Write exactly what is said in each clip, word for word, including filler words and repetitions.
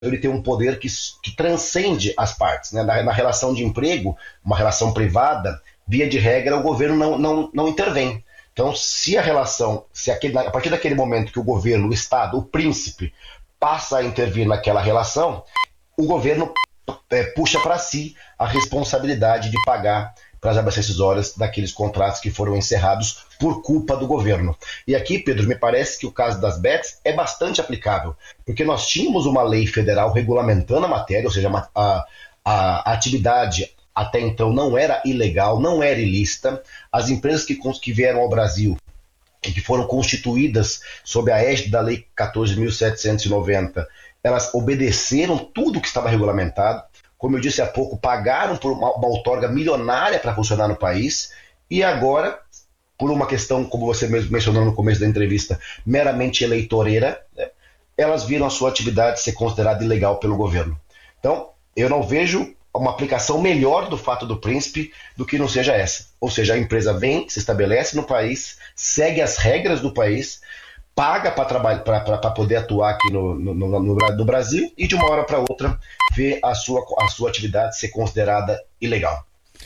ele tem um poder que, que transcende as partes, né? Na, na relação de emprego, uma relação privada, via de regra, o governo não, não, não intervém. Então, se a relação, se aquele, a partir daquele momento que o governo, o Estado, o príncipe, passa a intervir naquela relação, o governo é, puxa para si a responsabilidade de pagar para as verbas rescisórias daqueles contratos que foram encerrados por culpa do governo. E aqui, Pedro, me parece que o caso das bets é bastante aplicável, porque nós tínhamos uma lei federal regulamentando a matéria, ou seja, a, a, a atividade até então não era ilegal, não era ilícita. As empresas que, que vieram ao Brasil e que foram constituídas sob a égide da Lei quatorze mil setecentos e noventa, elas obedeceram tudo que estava regulamentado. Como eu disse há pouco, pagaram por uma, uma outorga milionária para funcionar no país, e agora, por uma questão, como você mesmo mencionou no começo da entrevista, meramente eleitoreira, né, elas viram a sua atividade ser considerada ilegal pelo governo. Então, eu não vejo uma aplicação melhor do fato do príncipe do que não seja essa. Ou seja, a empresa vem, se estabelece no país, segue as regras do país, paga para poder atuar aqui no, no, no, no Brasil, e de uma hora para outra vê a sua, a sua atividade ser considerada ilegal.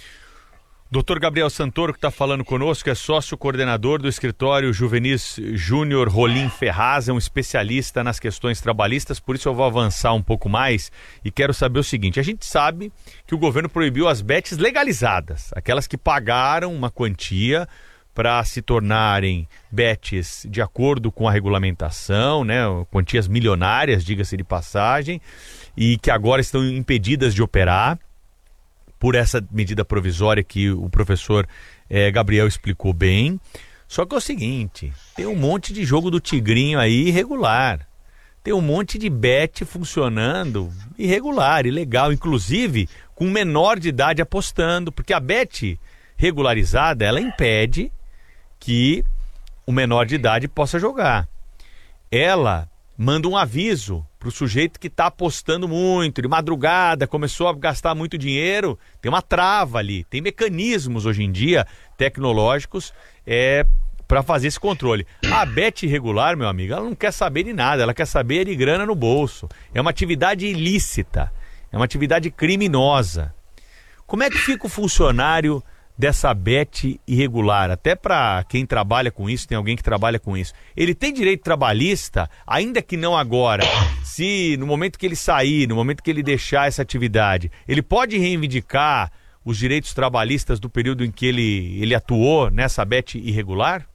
doutor Gabriel Santoro, que está falando conosco, é sócio-coordenador do escritório Juvenis Júnior Rolim Ferraz, é um especialista nas questões trabalhistas, por isso eu vou avançar um pouco mais e quero saber o seguinte: a gente sabe que o governo proibiu as bets legalizadas, aquelas que pagaram uma quantia para se tornarem bets de acordo com a regulamentação, né, quantias milionárias, diga-se de passagem, e que agora estão impedidas de operar por essa medida provisória que o professor eh, Gabriel explicou bem. Só que é o seguinte, tem um monte de jogo do tigrinho aí irregular, tem um monte de bet funcionando irregular, ilegal, inclusive com menor de idade apostando, porque a bet regularizada, ela impede que o menor de idade possa jogar. Ela manda um aviso para o sujeito que está apostando muito, de madrugada, começou a gastar muito dinheiro, tem uma trava ali, tem mecanismos hoje em dia tecnológicos é, para fazer esse controle. A bet irregular, meu amigo, ela não quer saber de nada, ela quer saber de grana no bolso. É uma atividade ilícita, é uma atividade criminosa. Como é que fica o funcionário dessa bet irregular? Até para quem trabalha com isso, tem alguém que trabalha com isso. Ele tem direito trabalhista, ainda que não agora. Se no momento que ele sair, no momento que ele deixar essa atividade, ele pode reivindicar os direitos trabalhistas do período em que ele, ele atuou nessa bet irregular?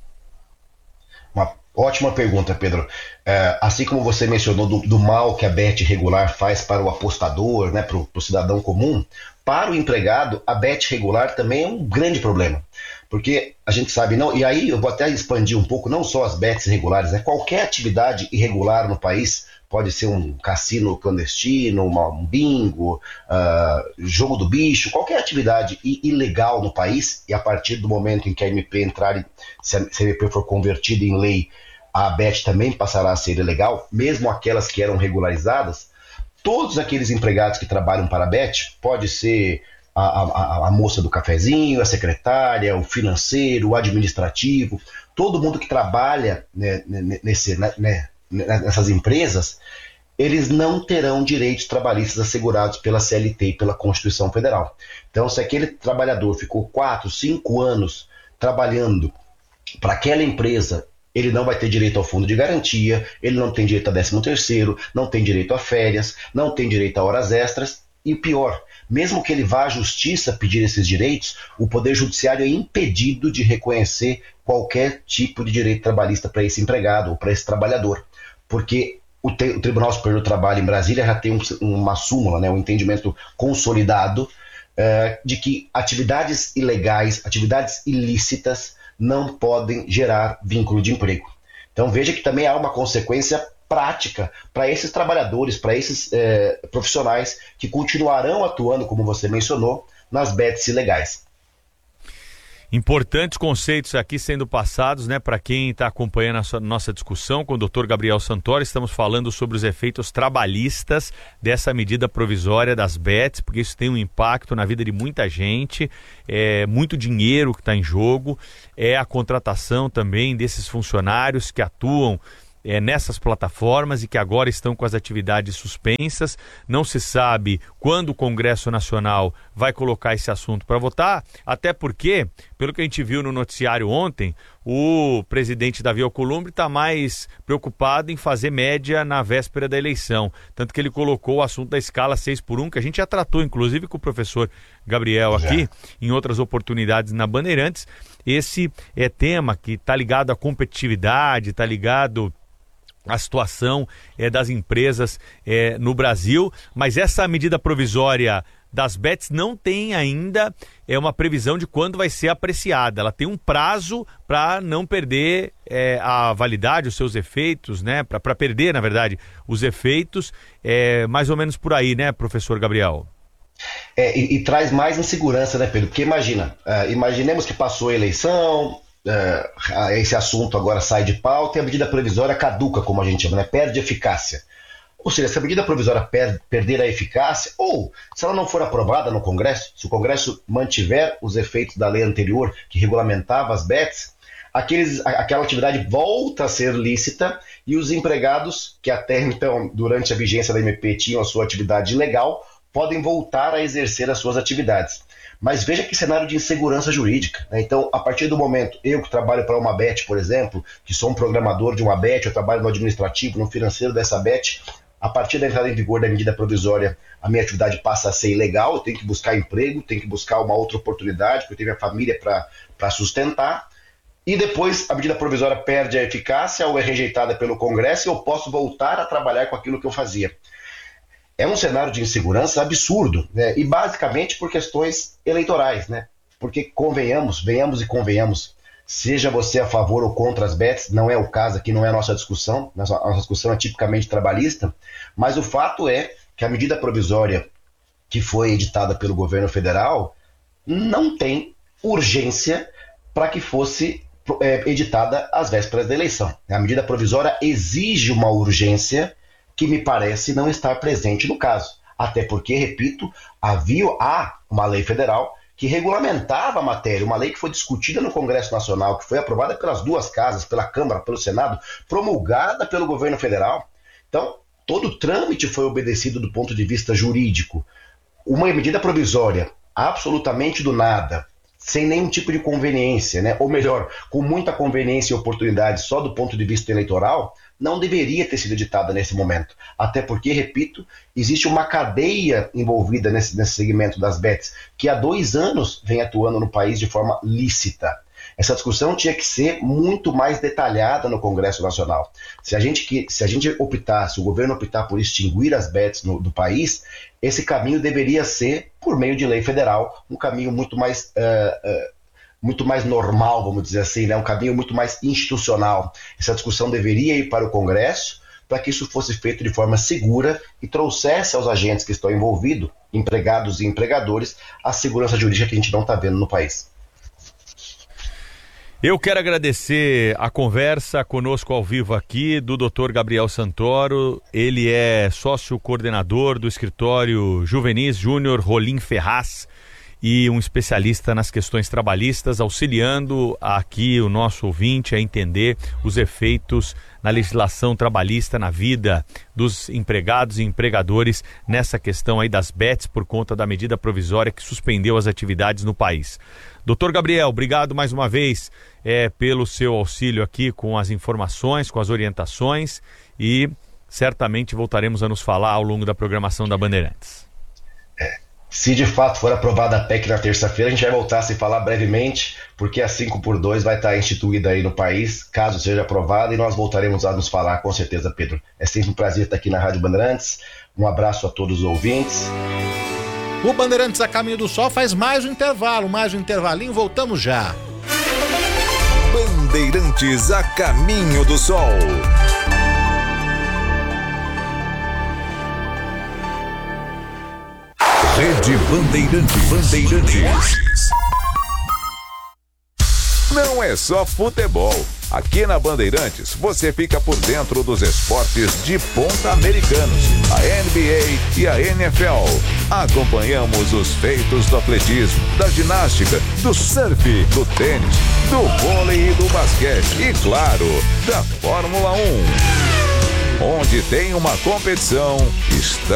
Uma ótima pergunta, Pedro. É, assim como você mencionou do, do mal que a bet irregular faz para o apostador, né, para o cidadão comum, para o empregado, a bet regular também é um grande problema. Porque a gente sabe, não, e aí eu vou até expandir um pouco, não só as bets irregulares, né? Qualquer atividade irregular no país, pode ser um cassino clandestino, uma, um bingo, uh, jogo do bicho, qualquer atividade ilegal no país, e a partir do momento em que a M P entrar, se a, se a M P for convertida em lei, a bet também passará a ser ilegal, mesmo aquelas que eram regularizadas. Todos aqueles empregados que trabalham para a bet, pode ser a, a, a moça do cafezinho, a secretária, o financeiro, o administrativo, todo mundo que trabalha, né, nesse, né, nessas empresas, eles não terão direitos trabalhistas assegurados pela C L T e pela Constituição Federal. Então, se aquele trabalhador ficou quatro, cinco anos trabalhando para aquela empresa, ele não vai ter direito ao fundo de garantia, ele não tem direito a décimo terceiro, não tem direito a férias, não tem direito a horas extras, e pior, mesmo que ele vá à justiça pedir esses direitos, o Poder Judiciário é impedido de reconhecer qualquer tipo de direito trabalhista para esse empregado ou para esse trabalhador, porque o, te, o Tribunal Superior do Trabalho em Brasília já tem um, uma súmula, né, um entendimento consolidado é, de que atividades ilegais, atividades ilícitas não podem gerar vínculo de emprego. Então veja que também há uma consequência prática para esses trabalhadores, para esses é, profissionais que continuarão atuando, como você mencionou, nas bets ilegais. Importantes conceitos aqui sendo passados, né, para quem está acompanhando a nossa, nossa discussão com o doutor Gabriel Santoro. Estamos falando sobre os efeitos trabalhistas dessa medida provisória das bets, porque isso tem um impacto na vida de muita gente, é muito dinheiro que está em jogo, é a contratação também desses funcionários que atuam é, nessas plataformas e que agora estão com as atividades suspensas. Não se sabe quando o Congresso Nacional vai colocar esse assunto para votar, até porque, pelo que a gente viu no noticiário ontem, o presidente Davi Alcolumbre está mais preocupado em fazer média na véspera da eleição. Tanto que ele colocou o assunto da escala seis por um, que a gente já tratou, inclusive, com o professor Gabriel aqui, já. Em outras oportunidades na Bandeirantes. Esse é tema que está ligado à competitividade, está ligado à situação é, das empresas é, no Brasil, mas essa medida provisória das bets não tem ainda é, uma previsão de quando vai ser apreciada. Ela tem um prazo para não perder é, a validade, os seus efeitos, né? Para perder, na verdade, os efeitos, é, mais ou menos por aí, né, professor Gabriel? É, e, e traz mais insegurança, né, Pedro? Porque imagina, uh, imaginemos que passou a eleição, uh, esse assunto agora sai de pauta e a medida provisória caduca, como a gente chama, né? Perde eficácia. Ou seja, se a medida provisória per- perder a eficácia, ou se ela não for aprovada no Congresso, se o Congresso mantiver os efeitos da lei anterior que regulamentava as bets, aqueles, aquela atividade volta a ser lícita e os empregados que até então, durante a vigência da M P, tinham a sua atividade ilegal, podem voltar a exercer as suas atividades. Mas veja que cenário de insegurança jurídica, né? Então, a partir do momento, eu que trabalho para uma bet, por exemplo, que sou um programador de uma bet, eu trabalho no administrativo, no financeiro dessa bet, a partir da entrada em vigor da medida provisória, a minha atividade passa a ser ilegal, eu tenho que buscar emprego, tenho que buscar uma outra oportunidade, porque eu tenho minha família para sustentar, e depois a medida provisória perde a eficácia ou é rejeitada pelo Congresso e eu posso voltar a trabalhar com aquilo que eu fazia. É um cenário de insegurança absurdo, né? E basicamente por questões eleitorais, né? Porque convenhamos, venhamos e convenhamos, seja você a favor ou contra as bets, não é o caso aqui, não é a nossa discussão, a nossa discussão é tipicamente trabalhista, mas o fato é que a medida provisória que foi editada pelo governo federal não tem urgência para que fosse é, editada às vésperas da eleição. A medida provisória exige uma urgência que me parece não estar presente no caso. Até porque, repito, havia há uma lei federal que regulamentava a matéria, uma lei que foi discutida no Congresso Nacional, que foi aprovada pelas duas casas, pela Câmara, pelo Senado, promulgada pelo governo federal. Então, todo o trâmite foi obedecido do ponto de vista jurídico. Uma medida provisória, absolutamente do nada, sem nenhum tipo de conveniência, né? Ou melhor, com muita conveniência e oportunidade só do ponto de vista eleitoral, não deveria ter sido editada nesse momento. Até porque, repito, existe uma cadeia envolvida nesse, nesse segmento das bets, que há dois anos vem atuando no país de forma lícita. Essa discussão tinha que ser muito mais detalhada no Congresso Nacional. Se a gente, se a gente optar, se o governo optar por extinguir as bets no, do país, esse caminho deveria ser por meio de lei federal, um caminho muito mais... Uh, uh, muito mais normal, vamos dizer assim, né? Um caminho muito mais institucional. Essa discussão deveria ir para o Congresso para que isso fosse feito de forma segura e trouxesse aos agentes que estão envolvidos, empregados e empregadores, a segurança jurídica que a gente não está vendo no país. Eu quero agradecer a conversa conosco ao vivo aqui do doutor Gabriel Santoro. Ele é sócio coordenador do escritório Juvenis Júnior Rolim Ferraz e um especialista nas questões trabalhistas, auxiliando aqui o nosso ouvinte a entender os efeitos na legislação trabalhista, na vida dos empregados e empregadores nessa questão aí das bets por conta da medida provisória que suspendeu as atividades no país. Doutor Gabriel, obrigado mais uma vez é, pelo seu auxílio aqui com as informações, com as orientações e certamente voltaremos a nos falar ao longo da programação da Bandeirantes. Se de fato for aprovada a P E C na terça-feira, a gente vai voltar a se falar brevemente, porque a cinco por dois vai estar instituída aí no país, caso seja aprovada, e nós voltaremos a nos falar com certeza, Pedro. É sempre um prazer estar aqui na Rádio Bandeirantes. Um abraço a todos os ouvintes. O Bandeirantes a Caminho do Sol faz mais um intervalo, mais um intervalinho, voltamos já. Bandeirantes a Caminho do Sol. Rede Bandeirantes. Bandeirantes. Não é só futebol. Aqui na Bandeirantes você fica por dentro dos esportes de ponta americanos, a N B A e a N F L. acompanhamos os feitos do atletismo, da ginástica, do surf, do tênis, do vôlei e do basquete e, claro, da Fórmula um. Onde tem uma competição, está